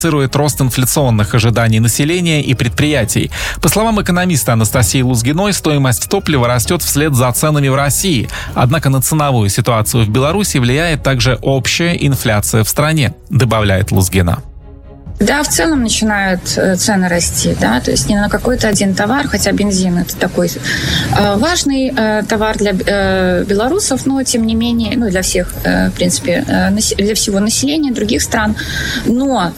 рост инфляционных ожиданий населения и предприятий. По словам экономиста Анастасии Лузгиной, стоимость топлива растет вслед за ценами в России. Однако на ценовую ситуацию в Беларуси влияет также общая инфляция в стране, добавляет Лузгина. Да, в целом начинают цены расти, да, то есть не на какой-то один товар, хотя бензин это такой важный товар для белорусов, но тем не менее, для всех, в принципе, для всего населения других стран, но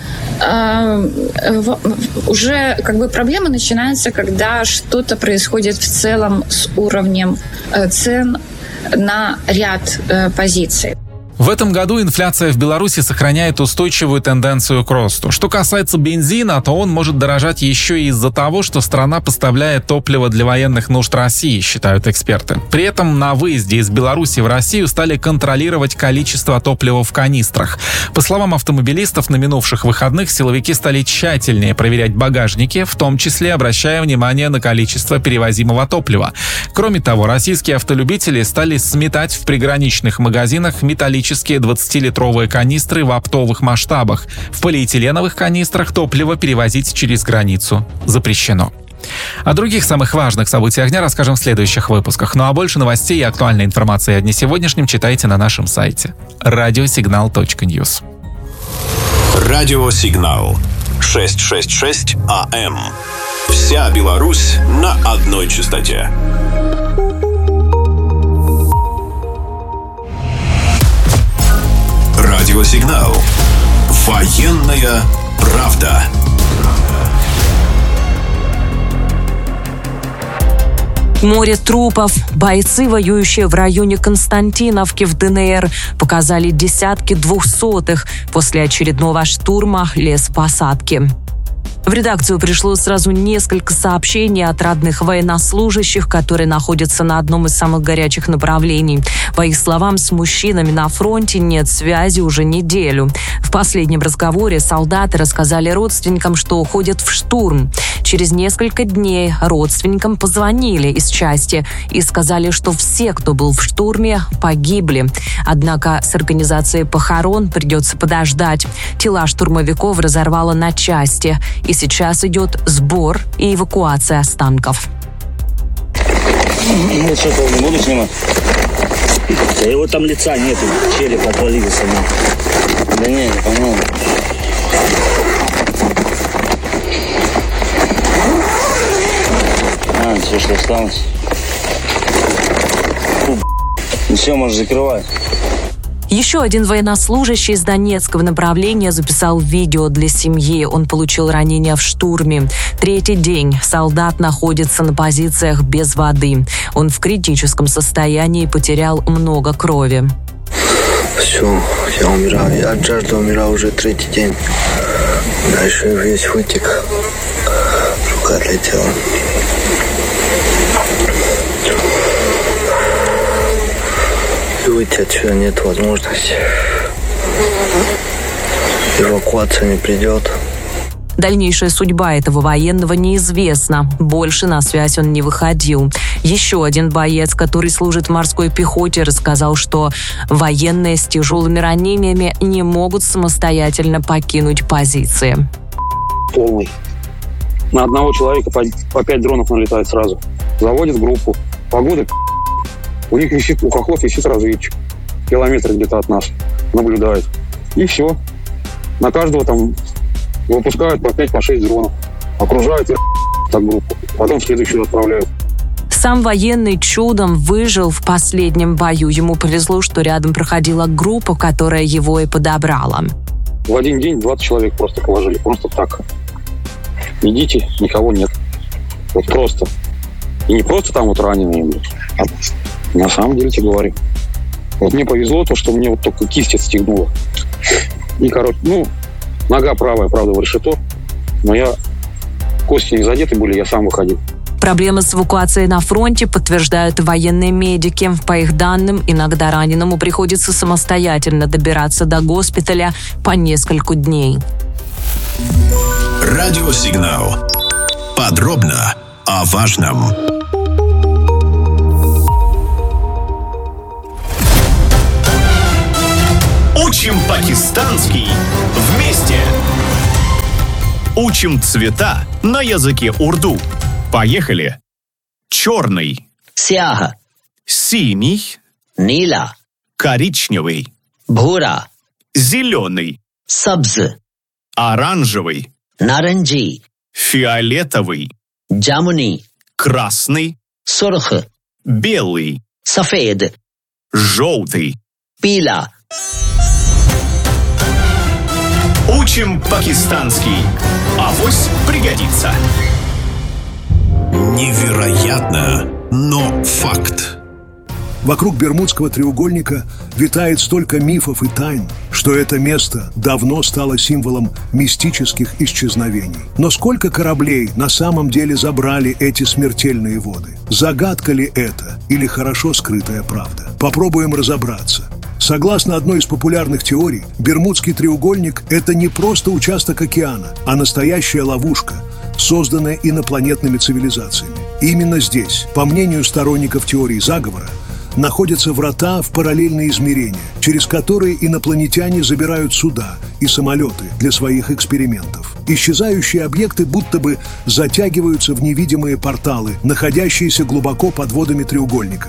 уже проблема начинается, когда что-то происходит в целом с уровнем цен на ряд позиций. В этом году инфляция в Беларуси сохраняет устойчивую тенденцию к росту. Что касается бензина, то он может дорожать еще и из-за того, что страна поставляет топливо для военных нужд России, считают эксперты. При этом на выезде из Беларуси в Россию стали контролировать количество топлива в канистрах. По словам автомобилистов, на минувших выходных силовики стали тщательнее проверять багажники, в том числе обращая внимание на количество перевозимого топлива. Кроме того, российские автолюбители стали сметать в приграничных магазинах металлические 20-литровые канистры в оптовых масштабах. В полиэтиленовых канистрах топливо перевозить через границу запрещено. О других самых важных событиях дня расскажем в следующих выпусках. Ну а больше новостей и актуальной информации о дне сегодняшнем читайте на нашем сайте radiosignal.news. Радиосигнал 666 АМ. Вся Беларусь на одной частоте. Радиосигнал. Военная правда. Море трупов. Бойцы, воюющие в районе Константиновки в ДНР, показали десятки двухсотых после очередного штурма лесопосадки. В редакцию пришло сразу несколько сообщений от родных военнослужащих, которые находятся на одном из самых горячих направлений. По их словам, с мужчинами на фронте нет связи уже неделю. В последнем разговоре солдаты рассказали родственникам, что уходят в штурм. Через несколько дней родственникам позвонили из части и сказали, что все, кто был в штурме, погибли. Однако с организацией похорон придется подождать. Тела штурмовиков разорвало на части. И сейчас идет сбор и эвакуация останков. Ну что, не буду снимать? Да его там лица нету, череп отвалился. Да не, по-моему. Все, что осталось. Ну все, можешь закрывать. Еще один военнослужащий из Донецкого направления записал видео для семьи. Он получил ранение в штурме. 3-й день солдат находится на позициях без воды. Он в критическом состоянии, потерял много крови. Все, я умираю. Я от жажды умираю уже 3-й день. Дальше весь вытек. Рука отлетела. И выйти отсюда нет возможности. Эвакуация не придет. Дальнейшая судьба этого военного неизвестна. Больше на связь он не выходил. Еще один боец, который служит в морской пехоте, рассказал, что военные с тяжелыми ранениями не могут самостоятельно покинуть позиции. Полный. На одного человека по 5 дронов налетает сразу. Заводит группу. Погода. У них висит, у хохлов висит разведчик. Километр где-то от нас. Наблюдает. И все. На каждого там выпускают по 5-6 дронов. Окружают и так группу. Потом следующую отправляют. Сам военный чудом выжил в последнем бою. Ему повезло, что рядом проходила группа, которая его и подобрала. В один день 20 человек просто положили. Просто так. Идите, никого нет. Вот просто. И не просто там вот раненые, а на самом деле тебе говорю. Вот мне повезло то, что мне вот только кисть отстегнула. И, нога правая, правда, в решето. Но кости не задеты были, я сам выходил. Проблемы с эвакуацией на фронте подтверждают военные медики. По их данным, иногда раненому приходится самостоятельно добираться до госпиталя по несколько дней. Радиосигнал. Подробно о важном. Учим пакистанский вместе. Учим цвета на языке урду. Поехали. Черный. Сяха. Синий. Нила. Коричневый. Бхура. Зеленый. Сабз. Оранжевый. Наранджи. Фиолетовый. Джамуни. Красный. Сурх. Белый. Сафед. Желтый. Пила. Учим пакистанский. Авось пригодится. Невероятно, но факт. Вокруг Бермудского треугольника витает столько мифов и тайн, что это место давно стало символом мистических исчезновений. Но сколько кораблей на самом деле забрали эти смертельные воды? Загадка ли это или хорошо скрытая правда? Попробуем разобраться. Согласно одной из популярных теорий, Бермудский треугольник – это не просто участок океана, а настоящая ловушка, созданная инопланетными цивилизациями. Именно здесь, по мнению сторонников теории заговора, находятся врата в параллельные измерения, через которые инопланетяне забирают суда и самолеты для своих экспериментов. Исчезающие объекты будто бы затягиваются в невидимые порталы, находящиеся глубоко под водами треугольника.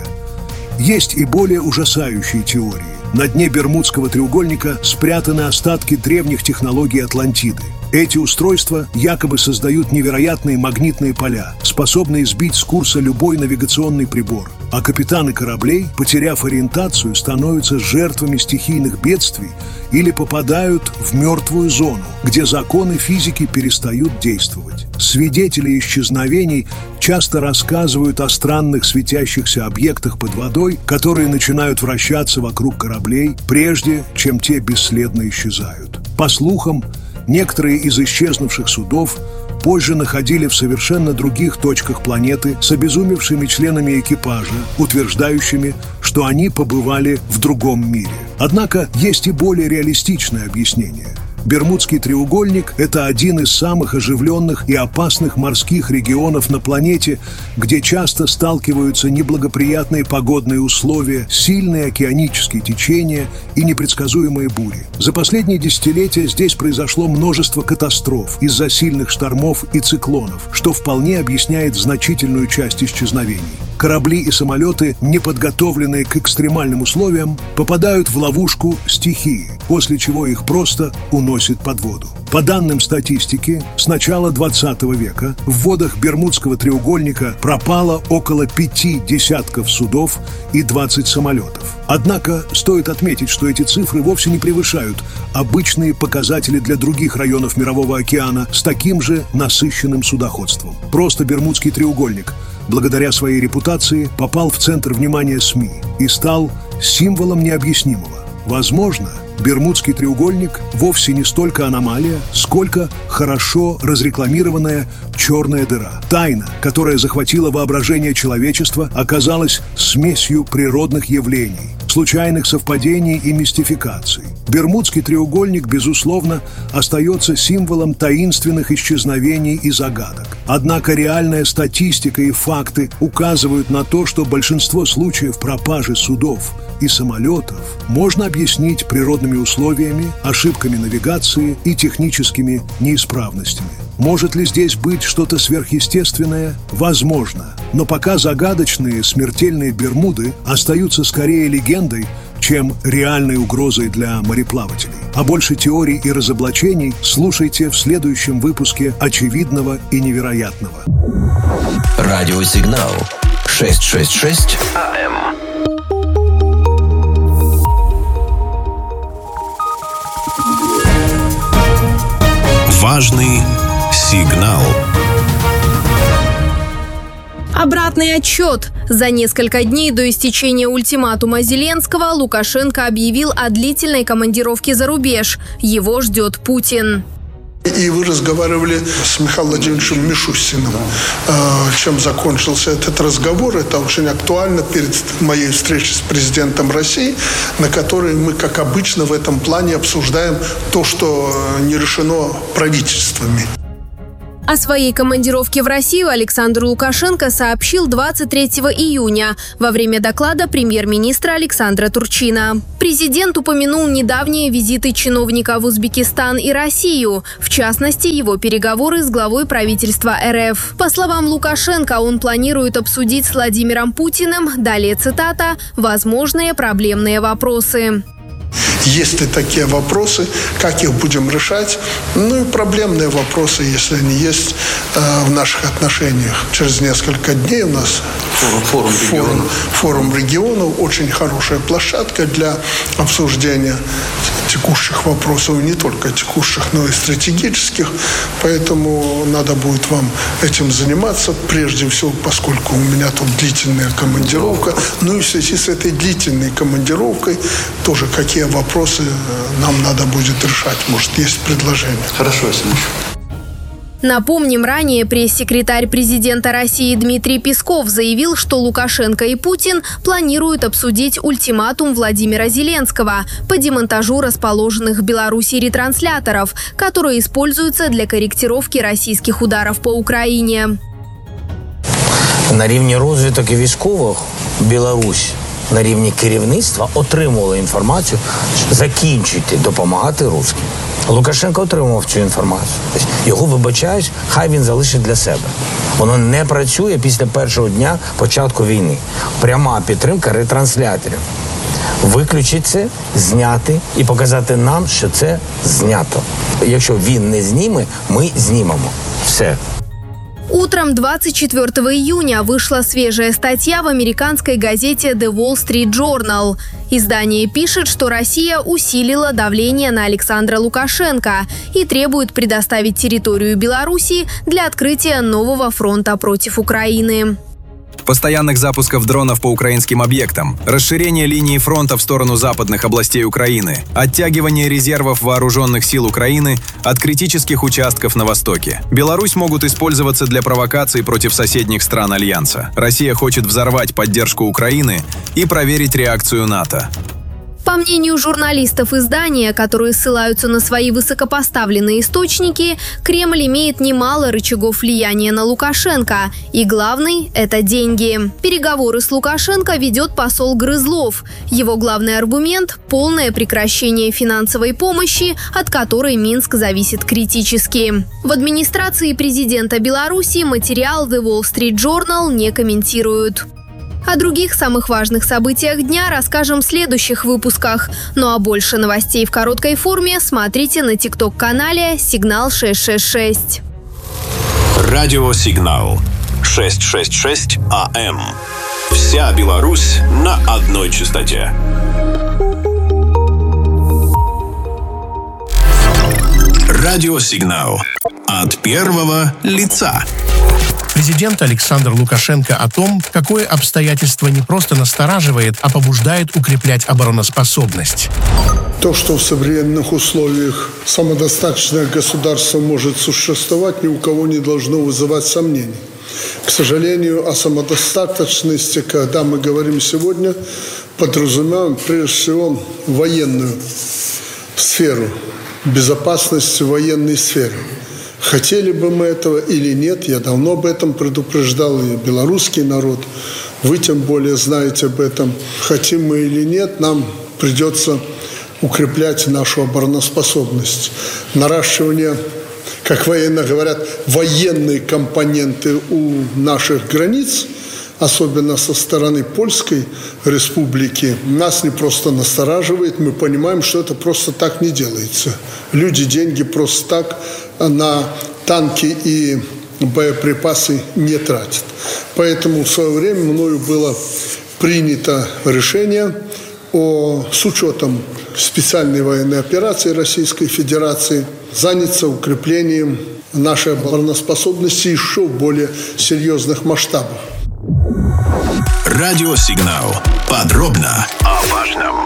Есть и более ужасающие теории. На дне Бермудского треугольника спрятаны остатки древних технологий Атлантиды. Эти устройства якобы создают невероятные магнитные поля, способные сбить с курса любой навигационный прибор. А капитаны кораблей, потеряв ориентацию, становятся жертвами стихийных бедствий или попадают в мертвую зону, где законы физики перестают действовать. Свидетели исчезновений часто рассказывают о странных светящихся объектах под водой, которые начинают вращаться вокруг кораблей, прежде чем те бесследно исчезают. По слухам, некоторые из исчезнувших судов позже находили в совершенно других точках планеты с обезумевшими членами экипажа, утверждающими, что они побывали в другом мире. Однако есть и более реалистичное объяснение. Бермудский треугольник – это один из самых оживленных и опасных морских регионов на планете, где часто сталкиваются неблагоприятные погодные условия, сильные океанические течения и непредсказуемые бури. За последние десятилетия здесь произошло множество катастроф из-за сильных штормов и циклонов, что вполне объясняет значительную часть исчезновений. Корабли и самолеты, не подготовленные к экстремальным условиям, попадают в ловушку стихии, после чего их просто уносит под воду. По данным статистики, с начала 20 века в водах Бермудского треугольника пропало около 5 десятков судов и 20 самолетов. Однако стоит отметить, что эти цифры вовсе не превышают обычные показатели для других районов Мирового океана с таким же насыщенным судоходством. Просто Бермудский треугольник, благодаря своей репутации, попал в центр внимания СМИ и стал символом необъяснимого. Возможно, Бермудский треугольник вовсе не столько аномалия, сколько хорошо разрекламированная черная дыра. Тайна, которая захватила воображение человечества, оказалась смесью природных явлений, случайных совпадений и мистификаций. Бермудский треугольник, безусловно, остается символом таинственных исчезновений и загадок. Однако реальная статистика и факты указывают на то, что большинство случаев пропажи судов и самолетов можно объяснить природными условиями, ошибками навигации и техническими неисправностями. Может ли здесь быть что-то сверхъестественное? Возможно. Но пока загадочные смертельные Бермуды остаются скорее легендой, чем реальной угрозой для мореплавателей. А больше теорий и разоблачений слушайте в следующем выпуске «Очевидного и невероятного». Радиосигнал 666 АМ. Важный сигнал. Обратный отчет. За несколько дней до истечения ультиматума Зеленского Лукашенко объявил о длительной командировке за рубеж. Его ждет Путин. И вы разговаривали с Михаилом Владимировичем Мишустиным. Чем закончился этот разговор? Это очень актуально перед моей встречей с президентом России, на которой мы, как обычно, в этом плане обсуждаем то, что не решено правительствами. О своей командировке в Россию Александр Лукашенко сообщил 23 июня во время доклада премьер-министра Александра Турчина. Президент упомянул недавние визиты чиновника в Узбекистан и Россию, в частности, его переговоры с главой правительства РФ. По словам Лукашенко, он планирует обсудить с Владимиром Путиным, далее цитата, «возможные проблемные вопросы». Есть ли такие вопросы, как их будем решать? Ну и проблемные вопросы, если они есть в наших отношениях. Через несколько дней у нас форум регионов. Очень хорошая площадка для обсуждения текущих вопросов, и не только текущих, но и стратегических. Поэтому надо будет вам этим заниматься, прежде всего, поскольку у меня тут длительная командировка. Ну и в связи с этой длительной командировкой тоже какие вопросы нам надо будет решать. Может, есть предложения. Хорошо, если Напомним, ранее пресс-секретарь президента России Дмитрий Песков заявил, что Лукашенко и Путин планируют обсудить ультиматум Владимира Зеленского по демонтажу расположенных в Беларуси ретрансляторов, которые используются для корректировки российских ударов по Украине. На рівні розвиток і військових Білорусь на рівні керівництва отримувала інформацію, що закінчуйте допомагати русським. Лукашенко отримував цю інформацію. Тобто його вибачають, хай він залишить для себе. Воно не працює після першого дня початку війни. Пряма підтримка ретрансляторів. Виключити це, зняти і показати нам, що це знято. Якщо він не зніме, ми знімемо. Все. Утром 24 июня вышла свежая статья в американской газете The Wall Street Journal. Издание пишет, что Россия усилила давление на Александра Лукашенко и требует предоставить территорию Беларуси для открытия нового фронта против Украины. Постоянных запусков дронов по украинским объектам, расширение линии фронта в сторону западных областей Украины, оттягивание резервов вооруженных сил Украины от критических участков на Востоке. Беларусь могут использоваться для провокаций против соседних стран Альянса. Россия хочет взорвать поддержку Украины и проверить реакцию НАТО. По мнению журналистов издания, которые ссылаются на свои высокопоставленные источники, Кремль имеет немало рычагов влияния на Лукашенко. И главный – это деньги. Переговоры с Лукашенко ведет посол Грызлов. Его главный аргумент – полное прекращение финансовой помощи, от которой Минск зависит критически. В администрации президента Беларуси материал The Wall Street Journal не комментируют. О других самых важных событиях дня расскажем в следующих выпусках. Ну а больше новостей в короткой форме смотрите на TikTok-канале «Сигнал 666». Радиосигнал 666 АМ. Вся Беларусь на одной частоте. Радиосигнал от первого лица. Президент Александр Лукашенко о том, какое обстоятельство не просто настораживает, а побуждает укреплять обороноспособность. То, что в современных условиях самодостаточное государство может существовать, ни у кого не должно вызывать сомнений. К сожалению, о самодостаточности, когда мы говорим сегодня, подразумеваем прежде всего военную сферу, безопасность в военной сфере. Хотели бы мы этого или нет, я давно об этом предупреждал, и белорусский народ. Вы тем более знаете об этом. Хотим мы или нет, нам придется укреплять нашу обороноспособность. Наращивание, как военно говорят, военной компоненты у наших границ, особенно со стороны Польской Республики, нас не просто настораживает. Мы понимаем, что это просто так не делается. Люди деньги просто так на танки и боеприпасы не тратят. Поэтому в свое время мною было принято решение с учетом специальной военной операции Российской Федерации заняться укреплением нашей обороноспособности еще в более серьезных масштабах. Радиосигнал. Подробно о важном.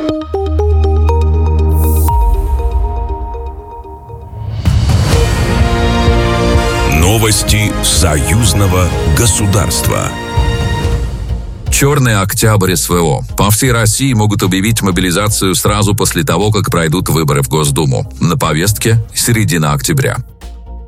Новости союзного государства. Черный октябрь СВО. По всей России могут объявить мобилизацию сразу после того, как пройдут выборы в Госдуму. На повестке середина октября.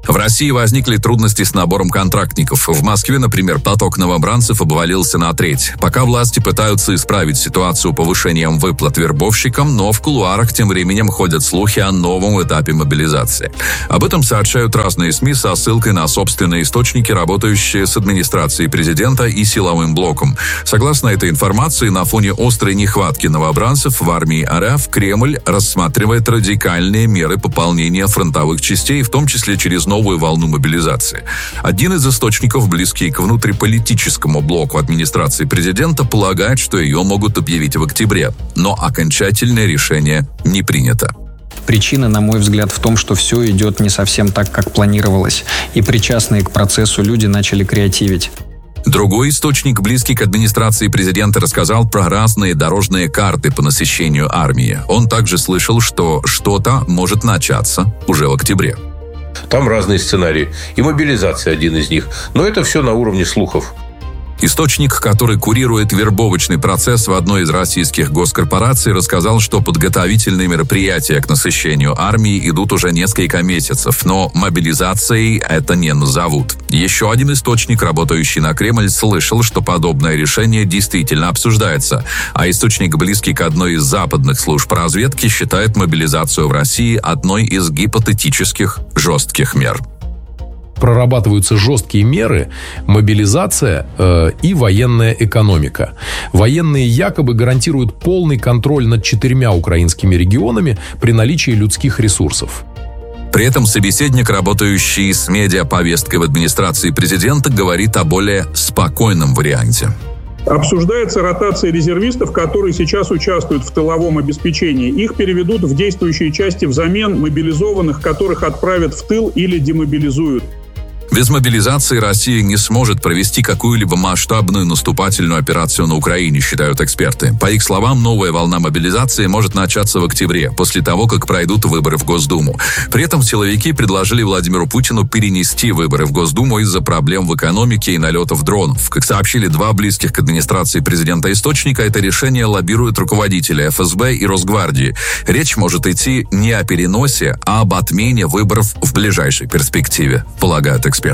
В России возникли трудности с набором контрактников. В Москве, например, поток новобранцев обвалился на треть. Пока власти пытаются исправить ситуацию повышением выплат вербовщикам, но в кулуарах тем временем ходят слухи о новом этапе мобилизации. Об этом сообщают разные СМИ со ссылкой на собственные источники, работающие с администрацией президента и силовым блоком. Согласно этой информации, на фоне острой нехватки новобранцев в армии РФ Кремль рассматривает радикальные меры пополнения фронтовых частей, в том числе через новую волну мобилизации. Один из источников, близкий к внутриполитическому блоку администрации президента, полагает, что ее могут объявить в октябре, но окончательное решение не принято. Причина, на мой взгляд, в том, что все идет не совсем так, как планировалось, и причастные к процессу люди начали креативить. Другой источник, близкий к администрации президента, рассказал про разные дорожные карты по насыщению армии. Он также слышал, что что-то может начаться уже в октябре. Там разные сценарии. И мобилизация один из них. Но это все на уровне слухов. Источник, который курирует вербовочный процесс в одной из российских госкорпораций, рассказал, что подготовительные мероприятия к насыщению армии идут уже несколько месяцев, но мобилизацией это не назовут. Еще один источник, работающий на Кремль, слышал, что подобное решение действительно обсуждается, а источник, близкий к одной из западных служб разведки, считает мобилизацию в России одной из гипотетических жестких мер. Прорабатываются жесткие меры, мобилизация и военная экономика. Военные якобы гарантируют полный контроль над 4 украинскими регионами при наличии людских ресурсов. При этом собеседник, работающий с медиаповесткой в администрации президента, говорит о более спокойном варианте. Обсуждается ротация резервистов, которые сейчас участвуют в тыловом обеспечении. Их переведут в действующие части взамен мобилизованных, которых отправят в тыл или демобилизуют. Без мобилизации Россия не сможет провести какую-либо масштабную наступательную операцию на Украине, считают эксперты. По их словам, новая волна мобилизации может начаться в октябре, после того, как пройдут выборы в Госдуму. При этом силовики предложили Владимиру Путину перенести выборы в Госдуму из-за проблем в экономике и налетов дронов. Как сообщили два близких к администрации президента источника, это решение лоббируют руководители ФСБ и Росгвардии. Речь может идти не о переносе, а об отмене выборов в ближайшей перспективе, полагают эксперты.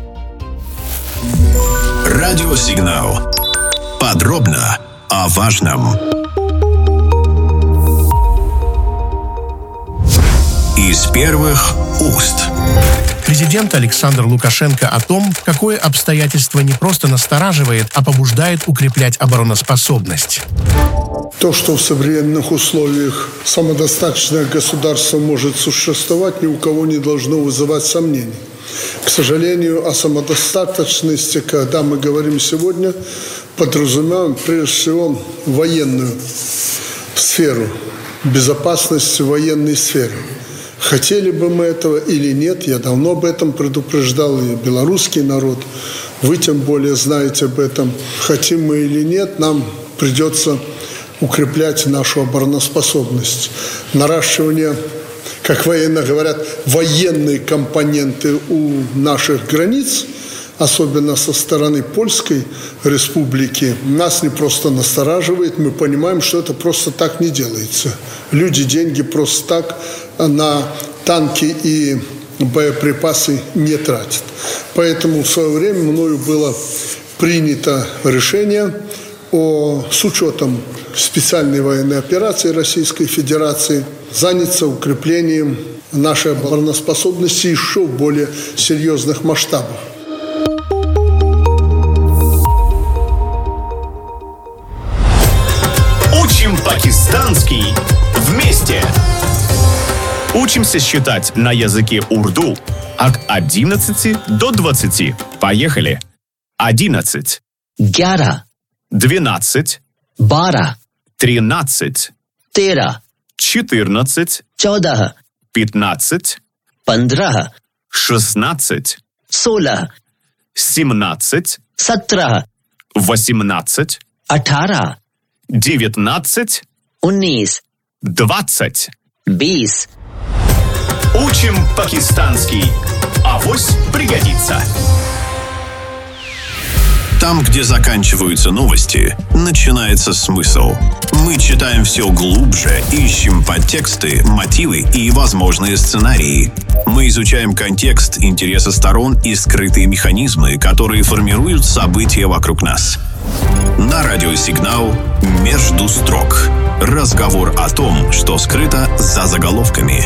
Радиосигнал. Подробно о важном. Из первых уст. Президент Александр Лукашенко о том, какое обстоятельство не просто настораживает, а побуждает укреплять обороноспособность. То, что в современных условиях самодостаточное государство может существовать, ни у кого не должно вызывать сомнений. К сожалению, о самодостаточности, когда мы говорим сегодня, подразумеваем прежде всего военную сферу, безопасность в военной сфере. Хотели бы мы этого или нет, я давно об этом предупреждал, и белорусский народ, вы тем более знаете об этом. Хотим мы или нет, нам придется укреплять нашу обороноспособность. Наращивание, как военно говорят, военные компоненты у наших границ, особенно со стороны Польской Республики, нас не просто настораживает, мы понимаем, что это просто так не делается. Люди деньги просто так на танки и боеприпасы не тратят. Поэтому в свое время мною было принято решение с учетом специальной военной операции Российской Федерации заняться укреплением нашей обороноспособности еще в более серьезных масштабах. Учим пакистанский вместе. Учимся считать на языке урду от 11 до 20. Поехали. 11. Гяра. 12. Бара. 13. Тера. 14. 14. 15. 15. 16. 16. 17. 17. 18. 18. 19. 19. 20. 20. Учим пакистанский. Авось пригодится. Там, где заканчиваются новости, начинается смысл. Мы читаем все глубже, ищем подтексты, мотивы и возможные сценарии. Мы изучаем контекст, интересы сторон и скрытые механизмы, которые формируют события вокруг нас. На радио «Сигнал» «Между строк». Разговор о том, что скрыто за заголовками.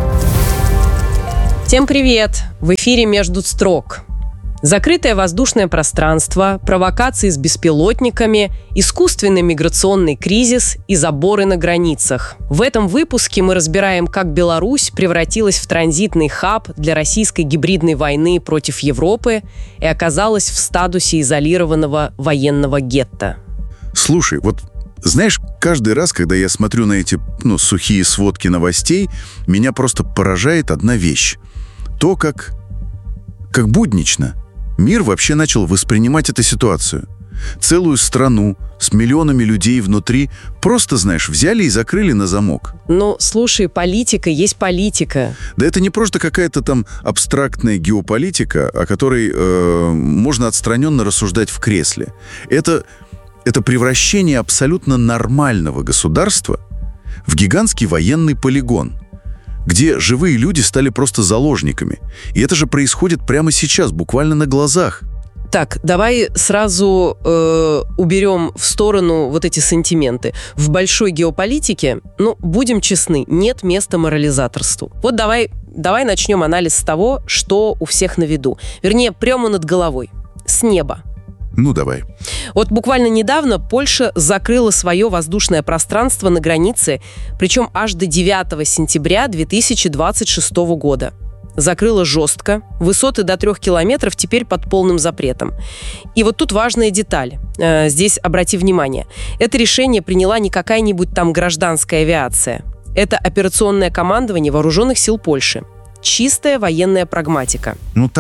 Всем привет! В эфире «Между строк». Закрытое воздушное пространство, провокации с беспилотниками, искусственный миграционный кризис и заборы на границах. В этом выпуске мы разбираем, как Беларусь превратилась в транзитный хаб для российской гибридной войны против Европы и оказалась в статусе изолированного военного гетто. Слушай, вот знаешь, каждый раз, когда я смотрю на эти сухие сводки новостей, меня просто поражает одна вещь. То, как буднично мир вообще начал воспринимать эту ситуацию. Целую страну с миллионами людей внутри просто, знаешь, взяли и закрыли на замок. Ну, слушай, политика есть политика. Да это не просто какая-то там абстрактная геополитика, о которой можно отстраненно рассуждать в кресле. Это превращение абсолютно нормального государства в гигантский военный полигон, где живые люди стали просто заложниками. И это же происходит прямо сейчас, буквально на глазах. Так, давай сразу уберем в сторону вот эти сантименты. В большой геополитике, будем честны, нет места морализаторству. Вот давай начнем анализ с того, что у всех на виду. Вернее, прямо над головой, с неба. Ну, давай. Вот буквально недавно Польша закрыла свое воздушное пространство на границе, причем аж до 9 сентября 2026 года. Закрыла жестко, высоты до 3 километров теперь под полным запретом. И вот тут важная деталь. Здесь обрати внимание. Это решение приняла не какая-нибудь там гражданская авиация. Это операционное командование Вооруженных сил Польши. Чистая военная прагматика.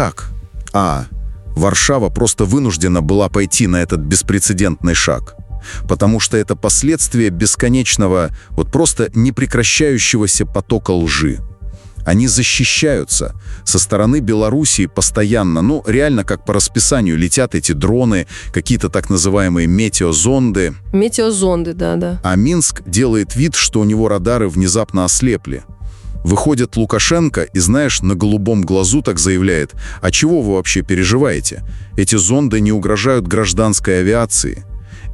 Варшава просто вынуждена была пойти на этот беспрецедентный шаг, потому что это последствие бесконечного, просто непрекращающегося потока лжи. Они защищаются. Со стороны Белоруссии постоянно, реально как по расписанию летят эти дроны, какие-то так называемые метеозонды. Метеозонды, да. А Минск делает вид, что у него радары внезапно ослепли. Выходит Лукашенко и, знаешь, на голубом глазу так заявляет: «А чего вы вообще переживаете? Эти зонды не угрожают гражданской авиации».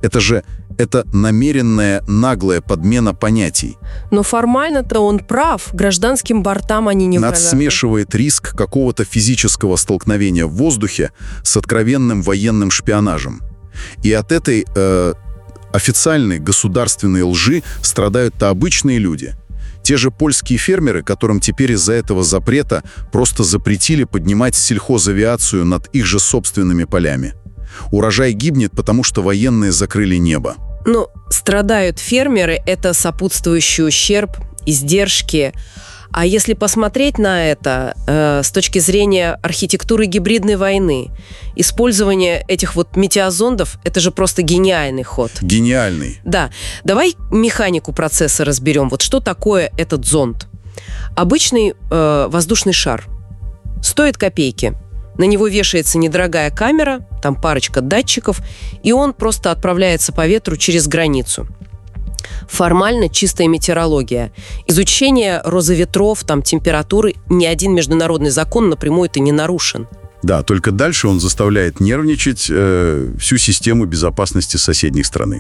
Это намеренная наглая подмена понятий. Но формально-то он прав. Гражданским бортам они не угрожают. Смешивает риск какого-то физического столкновения в воздухе с откровенным военным шпионажем. И от этой официальной государственной лжи страдают-то обычные люди. Те же польские фермеры, которым теперь из-за этого запрета просто запретили поднимать сельхозавиацию над их же собственными полями. Урожай гибнет, потому что военные закрыли небо. Страдают фермеры – это сопутствующий ущерб, издержки. А если посмотреть на это с точки зрения архитектуры гибридной войны, использование этих метеозондов – это же просто гениальный ход. Гениальный. Да. Давай механику процесса разберем. Вот что такое этот зонд? Обычный воздушный шар. Стоит копейки. На него вешается недорогая камера, там парочка датчиков, и он просто отправляется по ветру через границу. Формально чистая метеорология. Изучение розоветров, температуры, ни один международный закон напрямую-то не нарушен. Да, только дальше он заставляет нервничать всю систему безопасности соседних страны.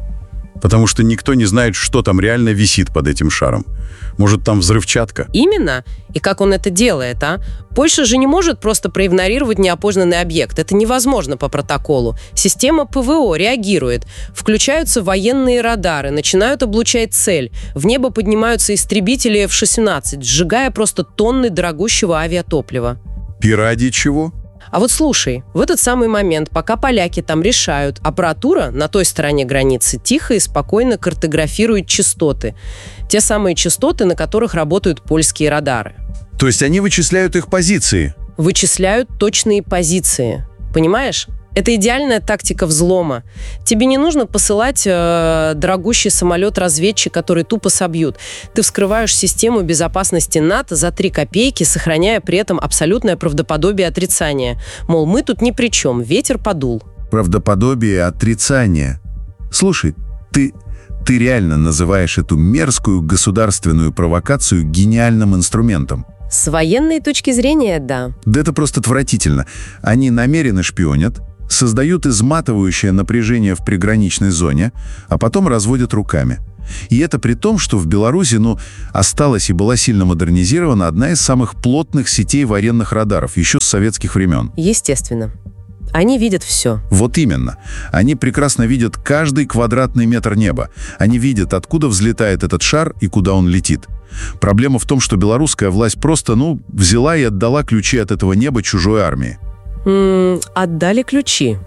Потому что никто не знает, что там реально висит под этим шаром. Может, там взрывчатка? Именно. И как он это делает, а? Польша же не может просто проигнорировать неопознанный объект. Это невозможно по протоколу. Система ПВО реагирует. Включаются военные радары, начинают облучать цель. В небо поднимаются истребители F-16, сжигая просто тонны дорогущего авиатоплива. И ради чего? А вот слушай, в этот самый момент, пока поляки там решают, аппаратура на той стороне границы тихо и спокойно картографирует частоты. Те самые частоты, на которых работают польские радары. То есть они вычисляют их позиции? Вычисляют точные позиции. Понимаешь? Это идеальная тактика взлома. Тебе не нужно посылать дорогущий самолет-разведчик, который тупо собьют. Ты вскрываешь систему безопасности НАТО за 3 копейки, сохраняя при этом абсолютное правдоподобие отрицания. Мол, мы тут ни при чем, ветер подул. Правдоподобие отрицания. Слушай, ты реально называешь эту мерзкую государственную провокацию гениальным инструментом? С военной точки зрения, да. Да это просто отвратительно. Они намеренно шпионят, создают изматывающее напряжение в приграничной зоне, а потом разводят руками. И это при том, что в Беларуси, осталась и была сильно модернизирована одна из самых плотных сетей военных радаров еще с советских времен. Естественно. Они видят все. Вот именно. Они прекрасно видят каждый квадратный метр неба. Они видят, откуда взлетает этот шар и куда он летит. Проблема в том, что белорусская власть просто, взяла и отдала ключи от этого неба чужой армии. Отдали ключи.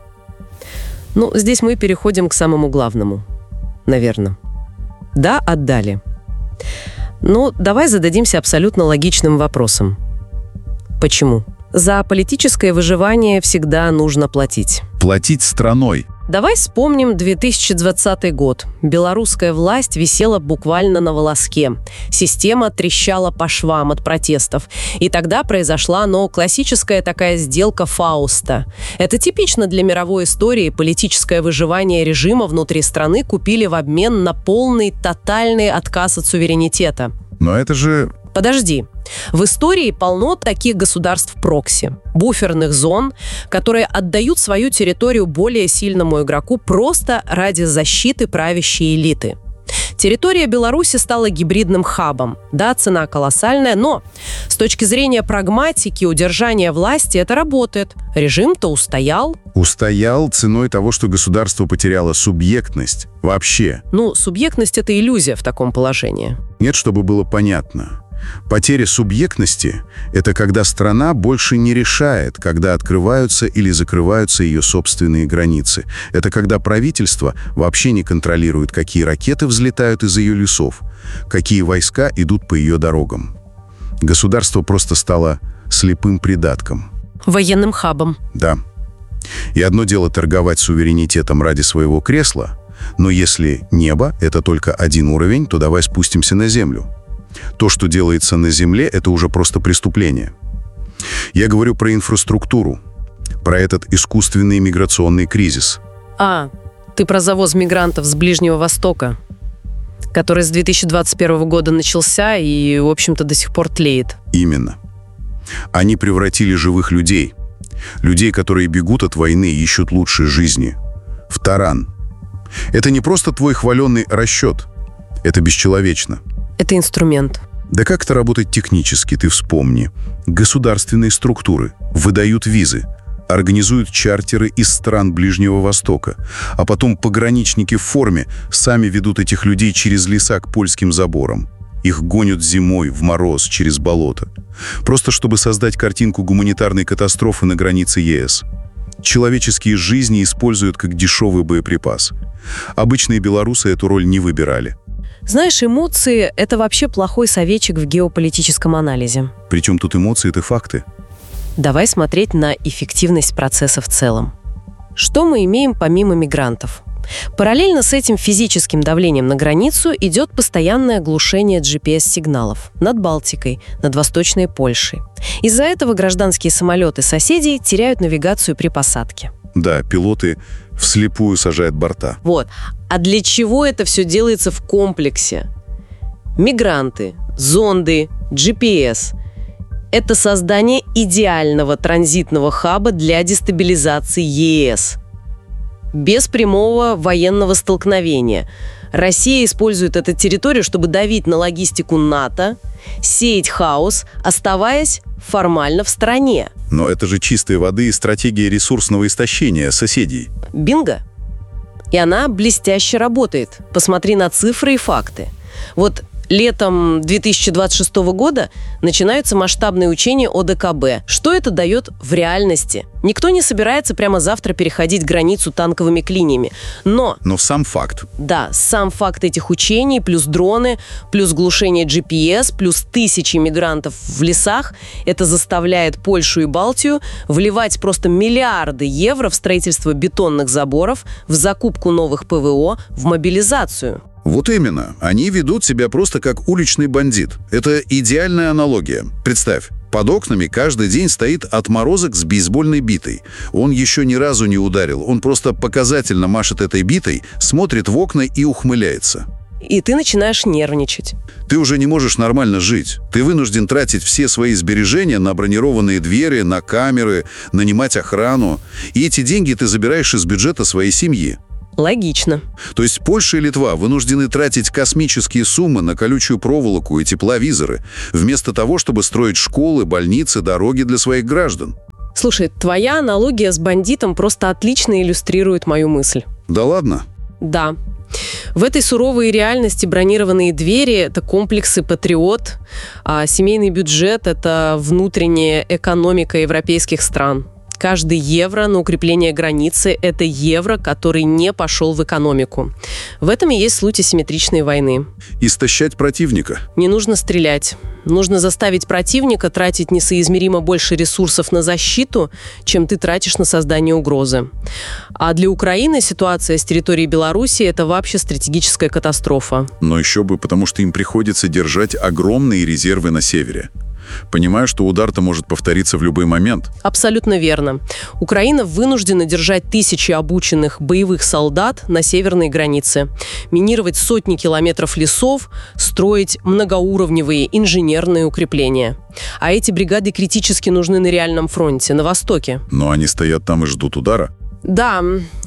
Здесь мы переходим к самому главному. Наверное. Да, отдали. Давай зададимся абсолютно логичным вопросом. Почему? За политическое выживание всегда нужно платить. Платить страной. Давай вспомним 2020 год. Белорусская власть висела буквально на волоске. Система трещала по швам от протестов. И тогда произошла, классическая такая сделка Фауста. Это типично для мировой истории. Политическое выживание режима внутри страны купили в обмен на полный, тотальный отказ от суверенитета. Но это же... Подожди. В истории полно таких государств-прокси, буферных зон, которые отдают свою территорию более сильному игроку просто ради защиты правящей элиты. Территория Беларуси стала гибридным хабом. Да, цена колоссальная, но с точки зрения прагматики удержания власти это работает. Режим-то устоял. Устоял ценой того, что государство потеряло субъектность. Вообще. Субъектность – это иллюзия в таком положении. Нет, чтобы было понятно. Потеря субъектности – это когда страна больше не решает, когда открываются или закрываются ее собственные границы. Это когда правительство вообще не контролирует, какие ракеты взлетают из ее лесов, какие войска идут по ее дорогам. Государство просто стало слепым придатком. Военным хабом. Да. И одно дело торговать суверенитетом ради своего кресла, но если небо – это только один уровень, то давай спустимся на землю. То, что делается на земле, это уже просто преступление. Я говорю про инфраструктуру, про этот искусственный миграционный кризис. Ты про завоз мигрантов с Ближнего Востока, который с 2021 года начался и, в общем-то, до сих пор тлеет. Именно. Они превратили живых людей, которые бегут от войны и ищут лучшей жизни, в таран. Это не просто твой хваленный расчет. Это бесчеловечно. Это инструмент. Да как это работает технически, ты вспомни. Государственные структуры выдают визы, организуют чартеры из стран Ближнего Востока, а потом пограничники в форме сами ведут этих людей через леса к польским заборам. Их гонят зимой в мороз через болото. Просто чтобы создать картинку гуманитарной катастрофы на границе ЕС. Человеческие жизни используют как дешевый боеприпас. Обычные белорусы эту роль не выбирали. Знаешь, эмоции – это вообще плохой советчик в геополитическом анализе. Причем тут эмоции – это факты. Давай смотреть на эффективность процесса в целом. Что мы имеем помимо мигрантов? Параллельно с этим физическим давлением на границу идет постоянное глушение GPS-сигналов над Балтикой, над Восточной Польшей. Из-за этого гражданские самолеты соседей теряют навигацию при посадке. Да, пилоты вслепую сажают борта. А для чего это все делается в комплексе? Мигранты, зонды, GPS – это создание идеального транзитного хаба для дестабилизации ЕС. Без прямого военного столкновения. Россия использует эту территорию, чтобы давить на логистику НАТО, сеять хаос, оставаясь формально в стороне. Но это же чистой воды стратегия ресурсного истощения соседей. Бинго! И она блестяще работает. Посмотри на цифры и факты. Летом 2026 года начинаются масштабные учения ОДКБ. Что это дает в реальности? Никто не собирается прямо завтра переходить границу танковыми клиньями. Но сам факт. Да, сам факт этих учений, плюс дроны, плюс глушение GPS, плюс тысячи мигрантов в лесах, это заставляет Польшу и Балтию вливать просто миллиарды евро в строительство бетонных заборов, в закупку новых ПВО, в мобилизацию. Вот именно. Они ведут себя просто как уличный бандит. Это идеальная аналогия. Представь, Под окнами каждый день стоит отморозок с бейсбольной битой. Он еще ни разу не ударил. Он просто показательно машет этой битой, смотрит в окна и ухмыляется. И ты начинаешь нервничать. Ты уже не можешь нормально жить. Ты вынужден тратить все свои сбережения на бронированные двери, на камеры, нанимать охрану. И эти деньги ты забираешь из бюджета своей семьи. Логично. То есть Польша и Литва вынуждены тратить космические суммы на колючую проволоку и тепловизоры, вместо того, чтобы строить школы, больницы, дороги для своих граждан. Слушай, твоя аналогия с бандитом просто отлично иллюстрирует мою мысль. Да ладно? Да. В этой суровой реальности бронированные двери – это комплексы «Патриот», а семейный бюджет – это внутренняя экономика европейских стран. Каждый евро на укрепление границы – это евро, который не пошел в экономику. В этом и есть суть асимметричной войны. Истощать противника. Не нужно стрелять. Нужно заставить противника тратить несоизмеримо больше ресурсов на защиту, чем ты тратишь на создание угрозы. А для Украины ситуация с территорией Беларуси – это вообще стратегическая катастрофа. Но еще бы, потому что им приходится держать огромные резервы на севере. Понимаю, что удар-то может повториться в любой момент. Абсолютно верно. Украина вынуждена держать тысячи обученных боевых солдат на северной границе, минировать сотни километров лесов, строить многоуровневые инженерные укрепления. А эти бригады критически нужны на реальном фронте, на востоке. Но они стоят там и ждут удара. Да,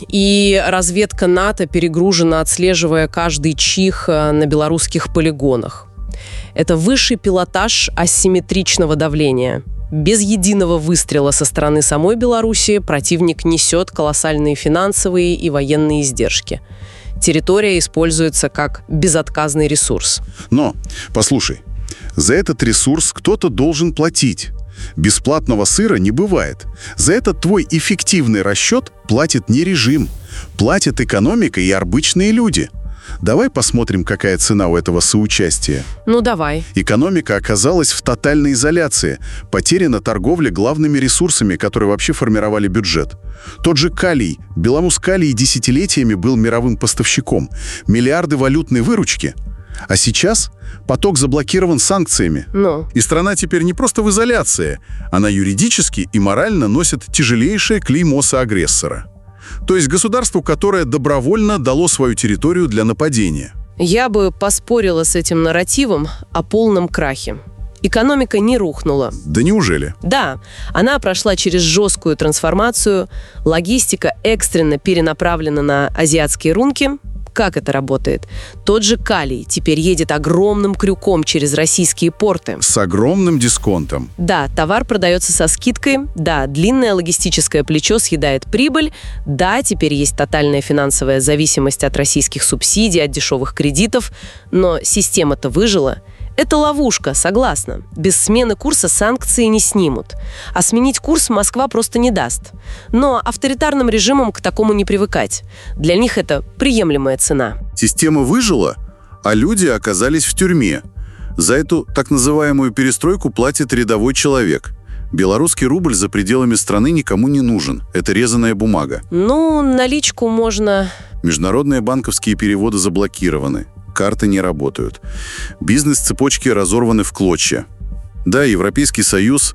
и разведка НАТО перегружена, отслеживая каждый чих на белорусских полигонах. Это высший пилотаж асимметричного давления. Без единого выстрела со стороны самой Беларуси противник несет колоссальные финансовые и военные издержки. Территория используется как безотказный ресурс. Но, послушай, за этот ресурс кто-то должен платить. Бесплатного сыра не бывает. За этот твой эффективный расчет платит не режим, платит экономика и обычные люди. Давай посмотрим, какая цена у этого соучастия. Ну, давай. Экономика оказалась в тотальной изоляции. Потеряна торговля главными ресурсами, которые вообще формировали бюджет. Тот же калий. Беларусь калий десятилетиями был мировым поставщиком. Миллиарды валютной выручки. А сейчас поток заблокирован санкциями. И страна теперь не просто в изоляции. Она юридически и морально носит тяжелейшее клеймо соагрессора. То есть государству, которое добровольно дало свою территорию для нападения. Я бы поспорила с этим нарративом о полном крахе. Экономика не рухнула. Да неужели? Да, она прошла через жесткую трансформацию, логистика экстренно перенаправлена на азиатские рынки. Как это работает? Тот же калий теперь едет огромным крюком через российские порты. С огромным дисконтом. Да, товар продается со скидкой. Да, длинное логистическое плечо съедает прибыль. Да, теперь есть тотальная финансовая зависимость от российских субсидий, от дешевых кредитов. Но система-то выжила. Это ловушка, согласна. Без смены курса санкции не снимут. А сменить курс Москва просто не даст. Но авторитарным режимам к такому не привыкать. Для них это приемлемая цена. Система выжила, а люди оказались в тюрьме. За эту так называемую перестройку платит рядовой человек. Белорусский рубль за пределами страны никому не нужен. Это резаная бумага. Ну, наличку можно... Международные банковские переводы заблокированы. Карты не работают. Бизнес-цепочки разорваны в клочья. Да, Европейский Союз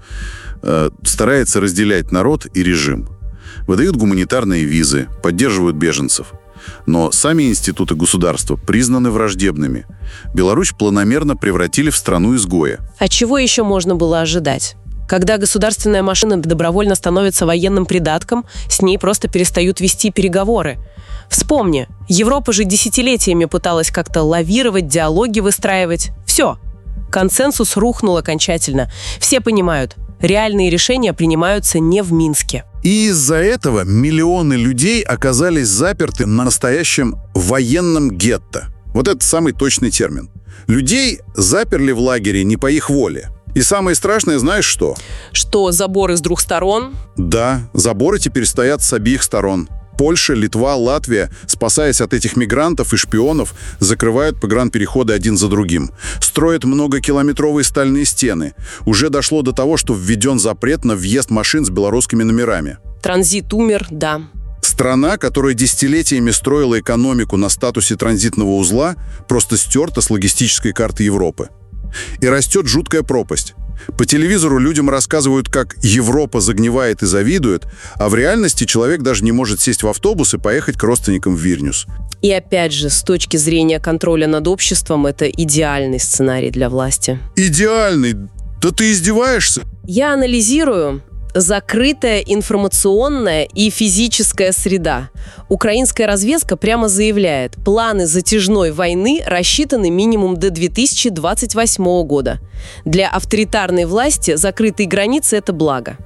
старается разделять народ и режим. Выдают гуманитарные визы, поддерживают беженцев. Но сами институты государства признаны враждебными. Беларусь планомерно превратили в страну-изгоя. А чего еще можно было ожидать? Когда государственная машина добровольно становится военным придатком, с ней просто перестают вести переговоры. Вспомни, Европа же десятилетиями пыталась как-то лавировать, диалоги выстраивать. Все. Консенсус рухнул окончательно. Все понимают, реальные решения принимаются не в Минске. И из-за этого миллионы людей оказались заперты на настоящем военном гетто. Вот это самый точный термин. Людей заперли в лагере не по их воле. И самое страшное, знаешь что? Что, заборы с двух сторон? Да, заборы теперь стоят с обеих сторон. Польша, Литва, Латвия, спасаясь от этих мигрантов и шпионов, закрывают погранпереходы один за другим. Строят многокилометровые стальные стены. Уже дошло до того, что введен запрет на въезд машин с белорусскими номерами. Транзит умер, да. Страна, которая десятилетиями строила экономику на статусе транзитного узла, просто стерта с логистической карты Европы. И растет жуткая пропасть. По телевизору людям рассказывают, как Европа загнивает и завидует, а в реальности человек даже не может сесть в автобус и поехать к родственникам в Вильнюс. И опять же, с точки зрения контроля над обществом, это идеальный сценарий для власти. Идеальный? Да ты издеваешься? Я анализирую. Закрытая информационная и физическая среда. Украинская разведка прямо заявляет, планы затяжной войны рассчитаны минимум до 2028 года. Для авторитарной власти закрытые границы – это благо.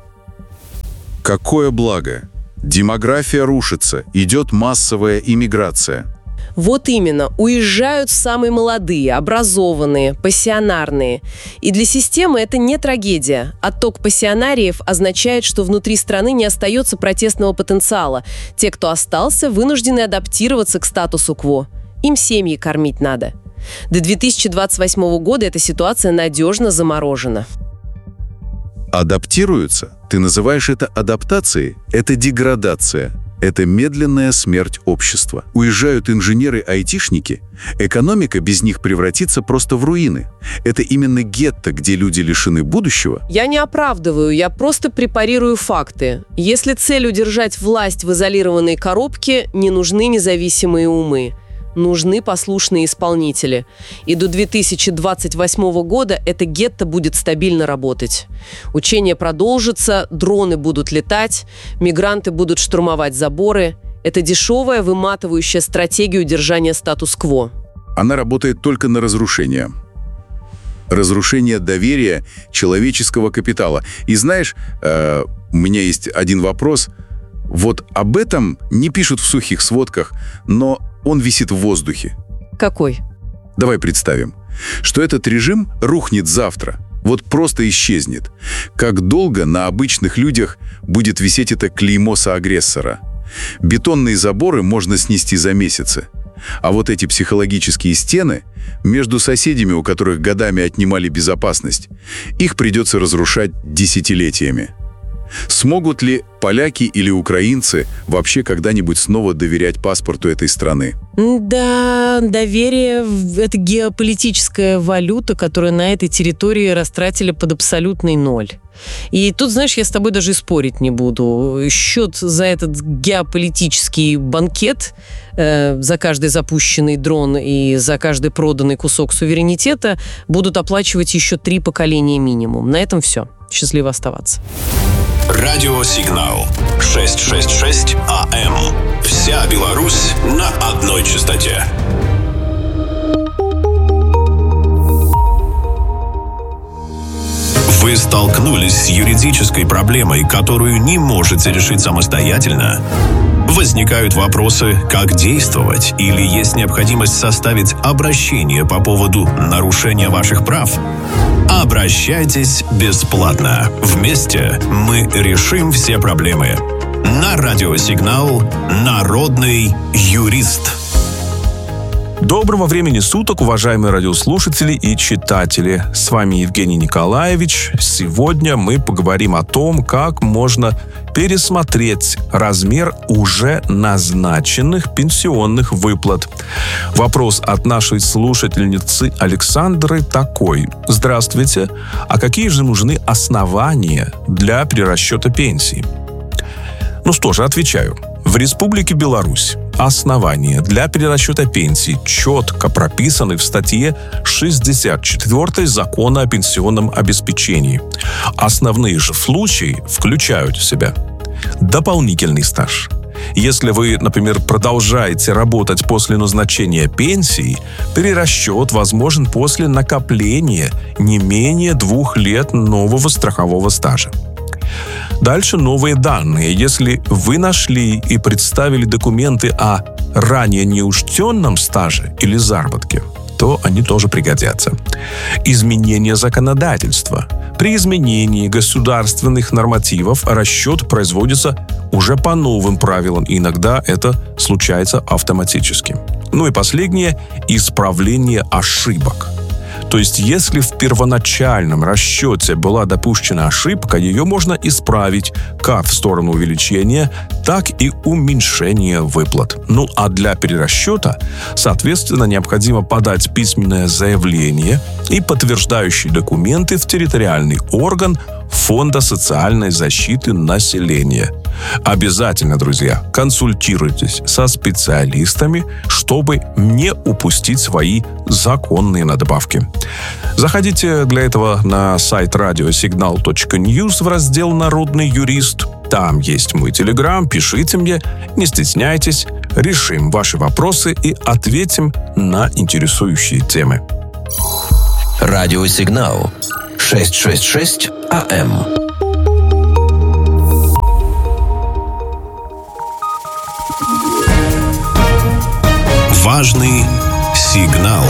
Какое благо? Демография рушится, идет массовая иммиграция. Вот именно, уезжают самые молодые, образованные, пассионарные. И для системы это не трагедия. Отток пассионариев означает, что внутри страны не остается протестного потенциала. Те, кто остался, вынуждены адаптироваться к статусу кво. Им семьи кормить надо. До 2028 года эта ситуация надежно заморожена. Адаптируются? Ты называешь это адаптацией? Это деградация. Это медленная смерть общества. Уезжают инженеры-айтишники, экономика без них превратится просто в руины. Это именно гетто, где люди лишены будущего. Я не оправдываю, я просто препарирую факты. Если цель удержать власть в изолированной коробке, не нужны независимые умы. Нужны послушные исполнители. И до 2028 года это гетто будет стабильно работать. Учения продолжатся, дроны будут летать, мигранты будут штурмовать заборы. Это дешевая, выматывающая стратегия удержания статус-кво. Она работает только на разрушение. Разрушение доверия человеческого капитала. И знаешь, у меня есть один вопрос. Вот об этом не пишут в сухих сводках, но он висит в воздухе. Какой? Давай представим, что этот режим рухнет завтра. Вот просто исчезнет. Как долго на обычных людях будет висеть это клеймо соагрессора? Бетонные заборы можно снести за месяцы. А вот эти психологические стены между соседями, у которых годами отнимали безопасность, их придется разрушать десятилетиями. Смогут ли поляки или украинцы вообще когда-нибудь снова доверять паспорту этой страны? Да, доверие – это геополитическая валюта, которую на этой территории растратили под абсолютный ноль. И тут, знаешь, я с тобой даже и спорить не буду. Счет за этот геополитический банкет, за каждый запущенный дрон и за каждый проданный кусок суверенитета будут оплачивать еще 3 поколения минимум. На этом все. Счастливо оставаться. Радиосигнал 666 АМ. Вся Беларусь на одной частоте. Вы столкнулись с юридической проблемой, которую не можете решить самостоятельно? Возникают вопросы, как действовать, или есть необходимость составить обращение по поводу нарушения ваших прав? Обращайтесь бесплатно. Вместе мы решим все проблемы. На радиосигнал «Народный юрист». Доброго времени суток, уважаемые радиослушатели и читатели. С вами Евгений Николаевич. Сегодня мы поговорим о том, как можно пересмотреть размер уже назначенных пенсионных выплат. Вопрос от нашей слушательницы Александры такой. Здравствуйте. А какие же нужны основания для перерасчета пенсии? Ну что же, отвечаю. В Республике Беларусь основания для перерасчета пенсий четко прописаны в статье 64 Закона о пенсионном обеспечении. Основные же случаи включают в себя дополнительный стаж. Если вы, например, продолжаете работать после назначения пенсии, перерасчет возможен после накопления не менее 2 лет нового страхового стажа. Дальше новые данные. Если вы нашли и представили документы о ранее неучтенном стаже или заработке, то они тоже пригодятся. Изменение законодательства. При изменении государственных нормативов расчет производится уже по новым правилам, и иногда это случается автоматически. Ну и последнее – исправление ошибок. То есть, если в первоначальном расчете была допущена ошибка, ее можно исправить как в сторону увеличения, так и уменьшения выплат. Ну а для перерасчета, соответственно, необходимо подать письменное заявление и подтверждающие документы в территориальный орган Фонда социальной защиты населения. Обязательно, друзья, консультируйтесь со специалистами, чтобы не упустить свои законные надбавки. Заходите для этого на сайт radiosignal.news в раздел «Народный юрист». Там есть мой телеграм, пишите мне, не стесняйтесь, решим ваши вопросы и ответим на интересующие темы. Радиосигнал 666 АМ. Важный сигнал.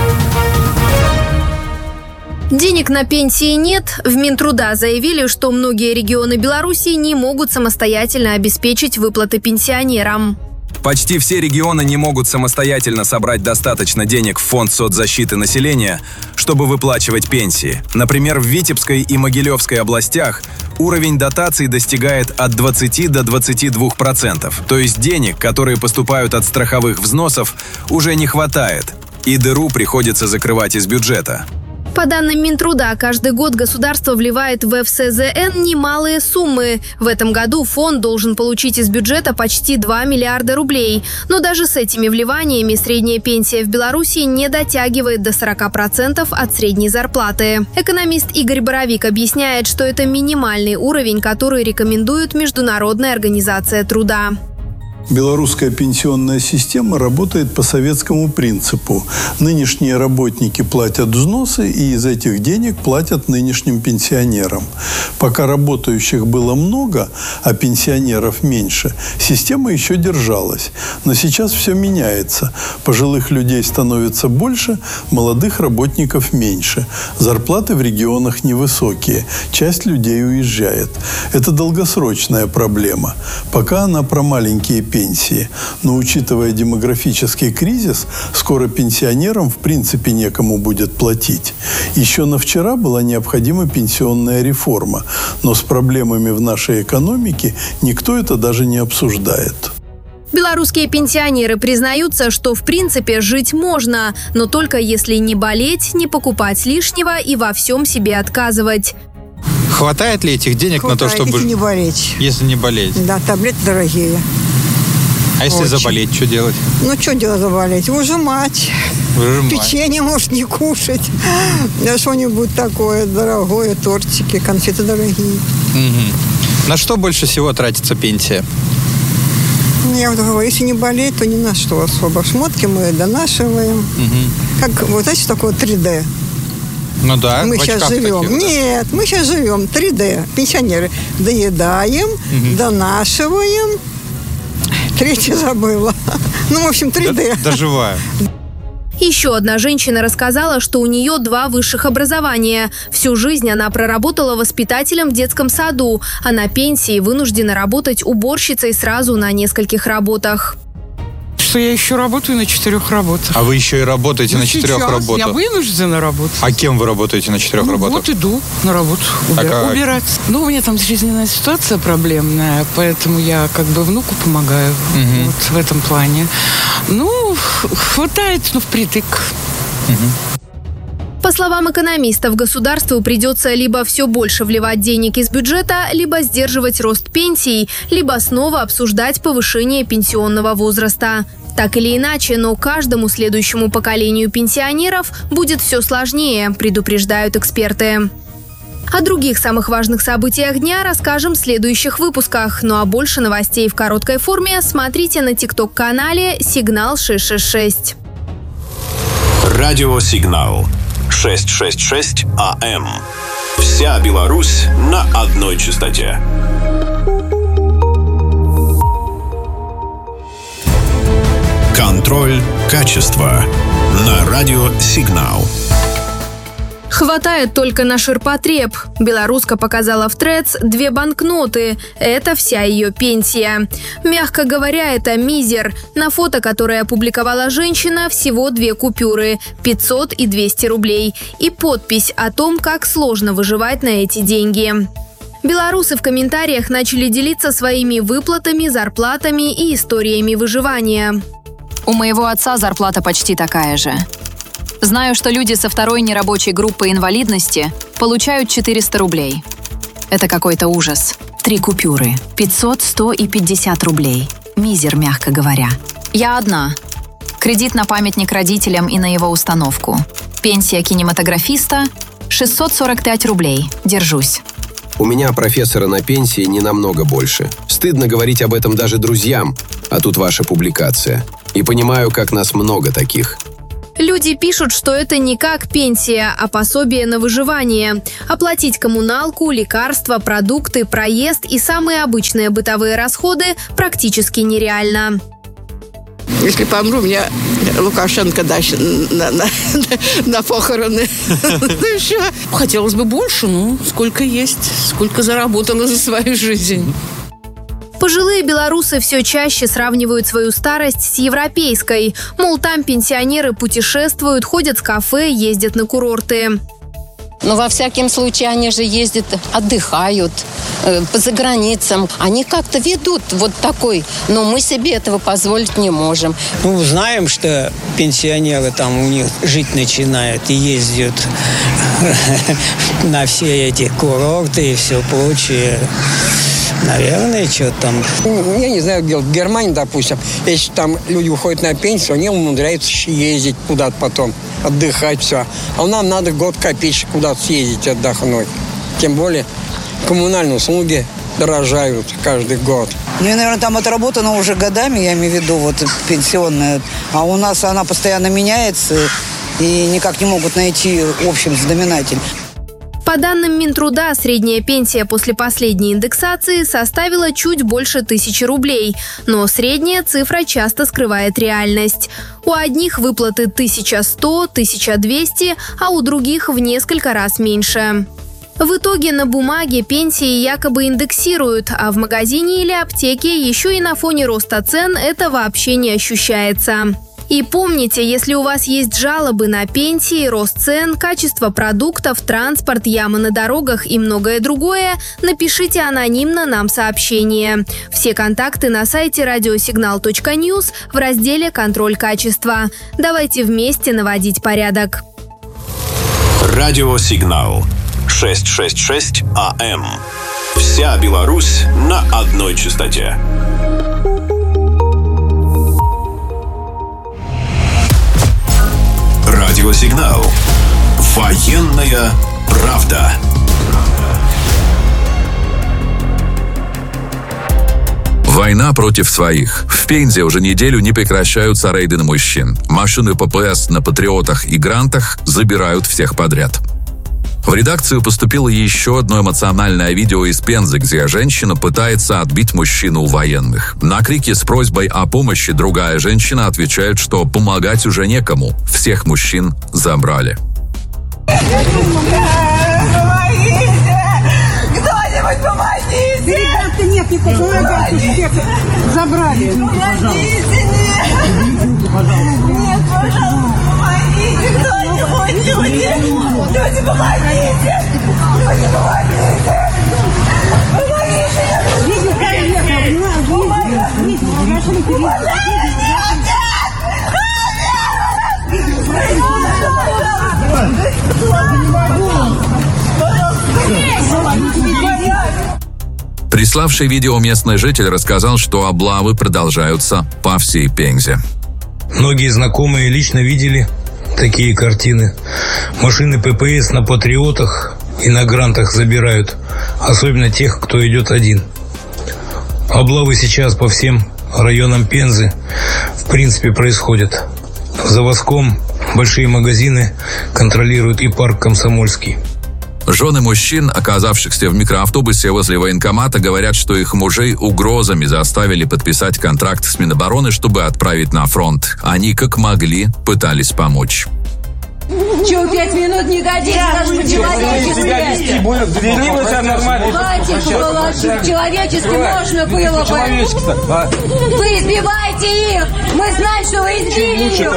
Денег на пенсии нет. В Минтруда заявили, что многие регионы Беларуси не могут самостоятельно обеспечить выплаты пенсионерам. Почти все регионы не могут самостоятельно собрать достаточно денег в Фонд соцзащиты населения, чтобы выплачивать пенсии. Например, в Витебской и Могилевской областях уровень дотаций достигает от 20 до 22%. То есть денег, которые поступают от страховых взносов, уже не хватает, и дыру приходится закрывать из бюджета. По данным Минтруда, каждый год государство вливает в ФСЗН немалые суммы. В этом году фонд должен получить из бюджета почти 2 миллиарда рублей. Но даже с этими вливаниями средняя пенсия в Беларуси не дотягивает до 40% от средней зарплаты. Экономист Игорь Боровик объясняет, что это минимальный уровень, который рекомендует Международная организация труда. Белорусская пенсионная система работает по советскому принципу. Нынешние работники платят взносы, и из этих денег платят нынешним пенсионерам. Пока работающих было много, а пенсионеров меньше, система еще держалась. Но сейчас все меняется. Пожилых людей становится больше, молодых работников меньше. Зарплаты в регионах невысокие. Часть людей уезжает. Это долгосрочная проблема. Пока она про маленькие пенсии. Но, учитывая демографический кризис, скоро пенсионерам в принципе некому будет платить. Еще на вчера была необходима пенсионная реформа, но с проблемами в нашей экономике никто это даже не обсуждает. Белорусские пенсионеры признаются, что в принципе жить можно, но только если не болеть, не покупать лишнего и во всем себе отказывать. Хватает ли этих денег на то, чтобы... если не болеть. Если не болеть. Да, таблетки дорогие. А если очень. заболеть, что делать? Ну, что делать заболеть? Выжимать. Печенье, может, не кушать. Да что-нибудь такое дорогое, тортики, конфеты дорогие. Угу. На что больше всего тратится пенсия? Я вот говорю, если не болеть, то ни на что особо. Шмотки мы донашиваем. Угу. Как, вот знаете, такое 3D? Ну да, мы сейчас живем. Таких, да? Нет, мы сейчас живем 3D. Пенсионеры доедаем, донашиваем. Третье забыла. Ну, в общем, 3D. Доживаю. Еще одна женщина рассказала, что у нее 2 высших образования. Всю жизнь она проработала воспитателем в детском саду, а на пенсии вынуждена работать уборщицей сразу на нескольких работах. Что я еще работаю на 4 работах. А вы еще и работаете на 4 работах? Я вынуждена работать. А кем вы работаете на 4 работах? Вот иду на работу убирать. Ну, у меня там жизненная ситуация проблемная, поэтому я как бы внуку помогаю вот в этом плане. Ну, хватает, впритык. По словам экономистов, государству придется либо все больше вливать денег из бюджета, либо сдерживать рост пенсий, либо снова обсуждать повышение пенсионного возраста. Так или иначе, но каждому следующему поколению пенсионеров будет все сложнее, предупреждают эксперты. О других самых важных событиях дня расскажем в следующих выпусках. Ну а больше новостей в короткой форме смотрите на TikTok-канале «Сигнал 666». Радиосигнал 666 АМ. Вся Беларусь на одной частоте. Контроль качества на радиосигнал. Хватает только на ширпотреб. Белоруска показала в Threads 2 банкноты. Это вся ее пенсия. Мягко говоря, это мизер. На фото, которое опубликовала женщина, всего 2 купюры – 500 и 200 рублей. И подпись о том, как сложно выживать на эти деньги. Белорусы в комментариях начали делиться своими выплатами, зарплатами и историями выживания. У моего отца зарплата почти такая же. Знаю, что люди со 2-й нерабочей группы инвалидности получают 400 рублей. Это какой-то ужас. 3 купюры. 500, 100 и 50 рублей. Мизер, мягко говоря. Я одна. Кредит на памятник родителям и на его установку. Пенсия кинематографиста – 645 рублей. Держусь. У меня профессора на пенсии не намного больше. Стыдно говорить об этом даже друзьям, а тут ваша публикация. И понимаю, как нас много таких. Люди пишут, что это не как пенсия, а пособие на выживание. Оплатить коммуналку, лекарства, продукты, проезд и самые обычные бытовые расходы практически нереально. Если помру, меня Лукашенко даст на похороны. Хотелось бы больше, сколько есть, сколько заработано за свою жизнь. Пожилые белорусы все чаще сравнивают свою старость с европейской. Мол, там пенсионеры путешествуют, ходят в кафе, ездят на курорты. Но во всяком случае они же ездят, отдыхают за границам. Они как-то ведут вот такой, но мы себе этого позволить не можем. Знаем, что пенсионеры там у них жить начинают и ездят на все эти курорты и все прочее. Наверное, что там. Я не знаю, где в Германии, допустим, если там люди уходят на пенсию, они умудряются ездить куда-то потом, отдыхать, все. А нам надо год копеечек куда-то съездить, отдохнуть. Тем более коммунальные услуги дорожают каждый год. Наверное, там отработано уже годами, я имею в виду, вот пенсионная. А у нас она постоянно меняется, и никак не могут найти общий знаменатель. По данным Минтруда, средняя пенсия после последней индексации составила чуть больше 1000 рублей. Но средняя цифра часто скрывает реальность. У одних выплаты 1100, 1200, а у других в несколько раз меньше. В итоге на бумаге пенсии якобы индексируют, а в магазине или аптеке еще и на фоне роста цен это вообще не ощущается. И помните, если у вас есть жалобы на пенсии, рост цен, качество продуктов, транспорт, ямы на дорогах и многое другое, напишите анонимно нам сообщение. Все контакты на сайте radiosignal.news в разделе «Контроль качества». Давайте вместе наводить порядок. Радиосигнал 666 АМ. Вся Беларусь на одной частоте. Радиосигнал. Военная правда. Война против своих. В Пензе уже неделю не прекращаются рейды на мужчин. Машины ППС на Патриотах и Грантах забирают всех подряд. В редакцию поступило еще одно эмоциональное видео из Пензы, где женщина пытается отбить мужчину у военных. На крики с просьбой о помощи другая женщина отвечает, что помогать уже некому. Всех мужчин забрали. Кто-нибудь помогите! Ребята, нет, не помогите! Забрали! Помогите! Нет, пожалуйста, помогите! Кто-нибудь! Люди, помогите! Люди, помогите! Приславший видео местный житель рассказал, что облавы продолжаются по всей Пензе. Многие знакомые лично видели такие картины. Машины ППС на Патриотах и на Грантах забирают, особенно тех, кто идет один. Облавы сейчас по всем районам Пензы в принципе происходят. В Заводском большие магазины контролируют и парк Комсомольский. Жены мужчин, оказавшихся в микроавтобусе возле военкомата, говорят, что их мужей угрозами заставили подписать контракт с Минобороны, чтобы отправить на фронт. Они, как могли, пытались помочь. Чего 5 минут не годится, даже по-человечески? Хватит волочить, человечески можно было бы. Вы избиваете их! Мы знаем, что вы избили их!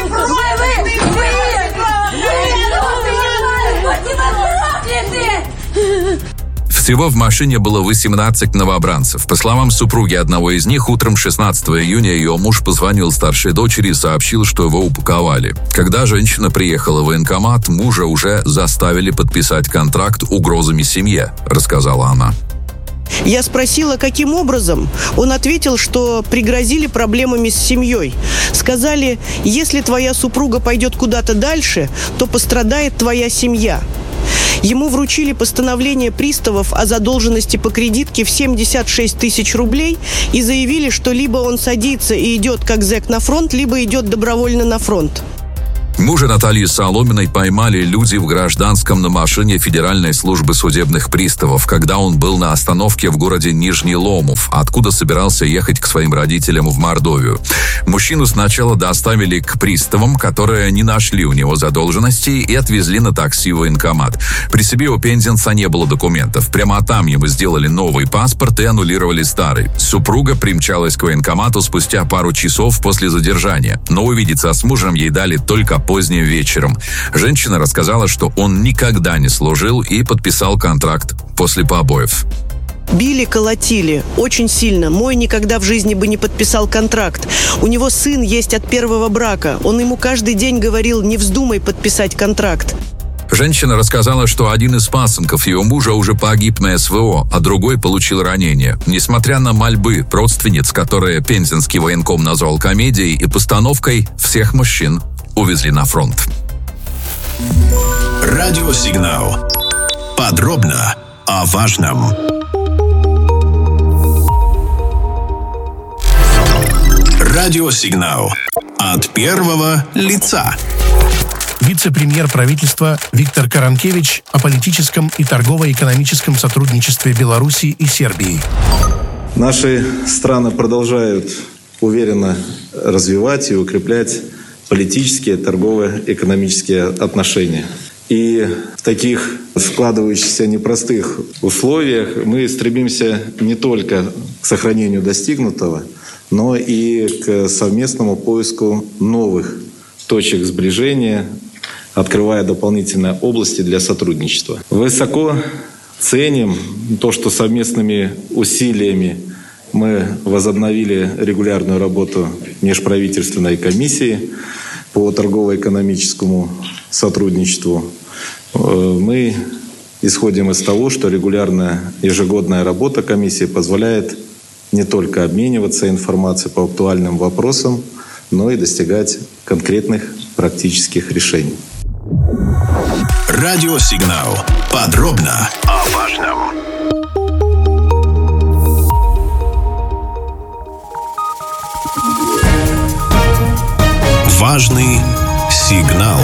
Вы! Всего в машине было 18 новобранцев. По словам супруги одного из них, утром 16 июня ее муж позвонил старшей дочери и сообщил, что его упаковали. Когда женщина приехала в военкомат, мужа уже заставили подписать контракт угрозами семье, рассказала она. Я спросила, каким образом. Он ответил, что пригрозили проблемами с семьей. Сказали, если твоя супруга пойдет куда-то дальше, то пострадает твоя семья. Ему вручили постановление приставов о задолженности по кредитке в 76 тысяч рублей и заявили, что либо он садится и идет как зэк на фронт, либо идет добровольно на фронт. Мужа Натальи Соломиной поймали люди в гражданском на машине Федеральной службы судебных приставов, когда он был на остановке в городе Нижний Ломов, откуда собирался ехать к своим родителям в Мордовию. Мужчину сначала доставили к приставам, которые не нашли у него задолженностей, и отвезли на такси в военкомат. При себе у пензенца не было документов. Прямо там ему сделали новый паспорт и аннулировали старый. Супруга примчалась к военкомату спустя пару часов после задержания, но увидеться с мужем ей дали только поздним вечером. Женщина рассказала, что он никогда не служил и подписал контракт после побоев. Били, колотили. Очень сильно. Мой никогда в жизни бы не подписал контракт. У него сын есть от первого брака. Он ему каждый день говорил, не вздумай подписать контракт. Женщина рассказала, что один из пасынков ее мужа уже погиб на СВО, а другой получил ранение. Несмотря на мольбы родственниц, которые пензенский военком назвал комедией и постановкой, всех мужчин увезли на фронт. Радиосигнал. Подробно о важном. Радиосигнал. От первого лица. Вице-премьер правительства Виктор Каранкевич о политическом и торгово-экономическом сотрудничестве Белоруссии и Сербии. Наши страны продолжают уверенно развивать и укреплять политические, торгово-экономические отношения. И в таких складывающихся непростых условиях мы стремимся не только к сохранению достигнутого, но и к совместному поиску новых точек сближения, открывая дополнительные области для сотрудничества. Высоко ценим то, что совместными усилиями мы возобновили регулярную работу межправительственной комиссии по торгово-экономическому сотрудничеству. Мы исходим из того, что регулярная ежегодная работа комиссии позволяет не только обмениваться информацией по актуальным вопросам, но и достигать конкретных практических решений. Радиосигнал. Подробно о важном. Важный сигнал.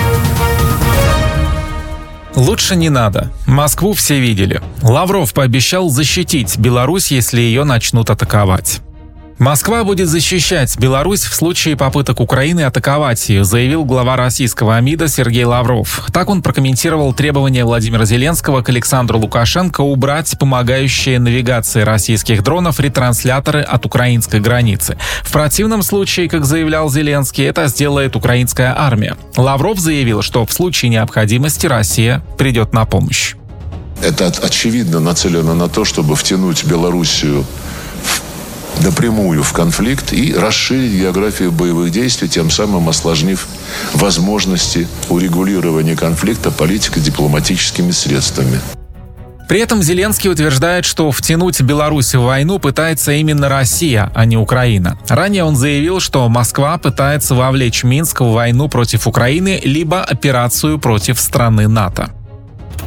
Лучше не надо. Москву все видели. Лавров пообещал защитить Беларусь, если ее начнут атаковать. Москва будет защищать Беларусь в случае попыток Украины атаковать ее, заявил глава российского МИДа Сергей Лавров. Так он прокомментировал требования Владимира Зеленского к Александру Лукашенко убрать помогающие навигации российских дронов ретрансляторы от украинской границы. В противном случае, как заявлял Зеленский, это сделает украинская армия. Лавров заявил, что в случае необходимости Россия придет на помощь. Это очевидно нацелено на то, чтобы втянуть Белоруссию напрямую в конфликт и расширить географию боевых действий, тем самым осложнив возможности урегулирования конфликта политико-дипломатическими средствами. При этом Зеленский утверждает, что втянуть Беларусь в войну пытается именно Россия, а не Украина. Ранее он заявил, что Москва пытается вовлечь Минск в войну против Украины либо операцию против страны НАТО.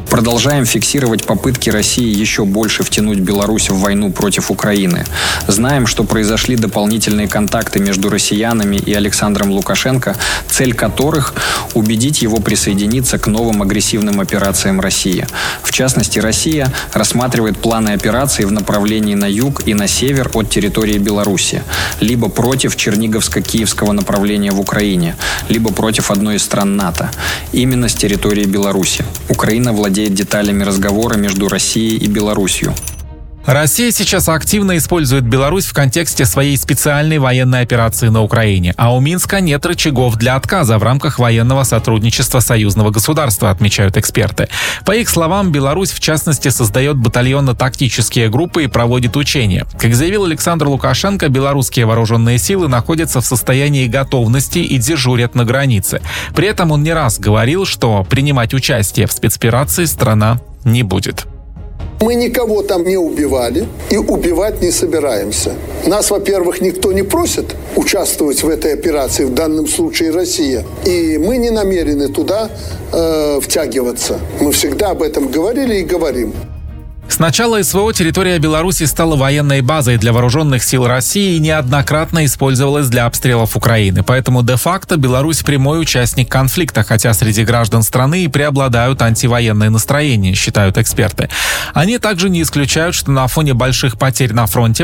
Продолжаем фиксировать попытки России еще больше втянуть Беларусь в войну против Украины. Знаем, что произошли дополнительные контакты между россиянами и Александром Лукашенко, цель которых – убедить его присоединиться к новым агрессивным операциям России. В частности, Россия рассматривает планы операций в направлении на юг и на север от территории Беларуси, либо против Черниговско-Киевского направления в Украине, либо против одной из стран НАТО, именно с территории Беларуси. Украина владеет деталями разговора между Россией и Беларусью. Россия сейчас активно использует Беларусь в контексте своей специальной военной операции на Украине, а у Минска нет рычагов для отказа в рамках военного сотрудничества союзного государства, отмечают эксперты. По их словам, Беларусь, в частности, создает батальонно-тактические группы и проводит учения. Как заявил Александр Лукашенко, белорусские вооруженные силы находятся в состоянии готовности и дежурят на границе. При этом он не раз говорил, что принимать участие в спецоперации страна не будет. Мы никого там не убивали и убивать не собираемся. Нас, во-первых, никто не просит участвовать в этой операции, в данном случае Россия. И мы не намерены туда втягиваться. Мы всегда об этом говорили и говорим. С начала СВО территория Беларуси стала военной базой для вооруженных сил России и неоднократно использовалась для обстрелов Украины. Поэтому де-факто Беларусь прямой участник конфликта, хотя среди граждан страны и преобладают антивоенные настроения, считают эксперты. Они также не исключают, что на фоне больших потерь на фронте